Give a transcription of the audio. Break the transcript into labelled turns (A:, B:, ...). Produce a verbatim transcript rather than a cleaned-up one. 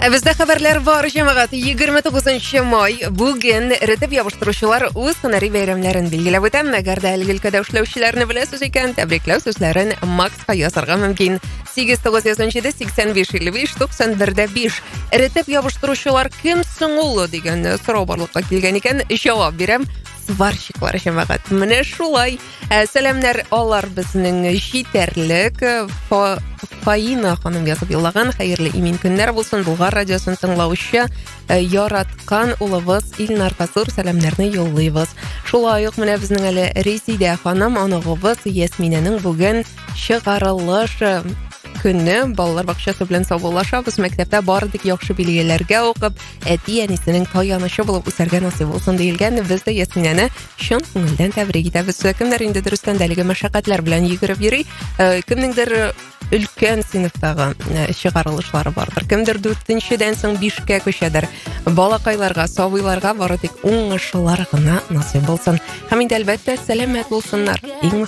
A: Bizde haberler var cemaat. yigirma to'qqizinchi may bugun ritib yig'ishtiruvchilar o'z hunariy bayramlarini belgilab o'tadi. Agar dalil ülkede ishlovchilarni bilasiz ekan, tabriklov so'zlarini Max yozarga mumkin. sakkiz to'qqiz yetdi sakson besh ellik besh to'qson bir besh. Ritib yig'ishtiruvchilar kim so'ng ul degan so'rov borliqqa kelgan ekan, javob berem. Svarshiklar jemaat. Mana shulay. Salamlar allar bizning yetarlik. Faina xonim yozib yo'llagan xayrli imin kunlar bo'lsin. Bulg'ar radiosini tinglovchi yaratgan ulimiz Ilnar Fasur salamlarni yo'llaymiz. Shulay uq mana bizning hali Resida xonim onog'imiz Yasminaning bugun chiqarilish kunni bolalar bog'chasi bilan sog'lashamiz. Maktabda bordik yaxshi belgilarga o'qib, ati-anisining toyonishi bo'lib o'sarga nasib bo'lsin deyilgan. Bizda Yasminani shon ko'ngildan tabrik etamiz. Kimlar endi durustdan daligi mashaqqatlar bilan yugurib yuri, kimningdir ulkan sinfdagi chiqarilishlar bordir. Kimdir to'rtinchidan so'ng beshga ko'chadir. Bolaqaylarga, soviylarga boridik o'ng'ishlar g'ina nasib bo'lsin. Hamda albatta salomat bo'lsinlar.